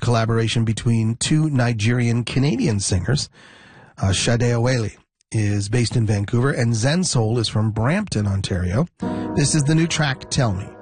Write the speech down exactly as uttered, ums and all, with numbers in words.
collaboration between two Nigerian-Canadian singers. Uh, Sade Awele is based in Vancouver, and Zen Soul is from Brampton, Ontario. This is the new track, Tell Me.